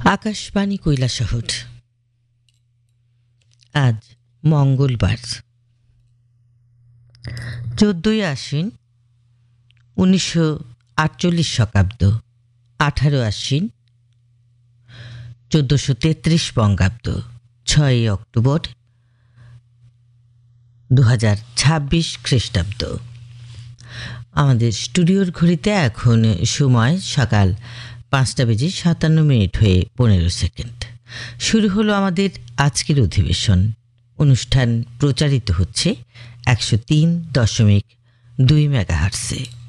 আকাশবাণী কৈলাসহর। আজ মঙ্গলবার 14ই আশ্বিন 1948 শকাব্দ, 18 আশ্বিন 1433 বঙ্গাব্দ, 6 অক্টোবর 2026 খ্রিস্টাব্দ। আমাদের স্টুডিওর ঘড়িতে এখন সময় সকাল 5:57 হয়ে 15 সেকেন্ড। শুরু হলো আমাদের আজকের অধিবেশন। অনুষ্ঠান প্রচারিত হচ্ছে 103.2 মেগাহার্টজে।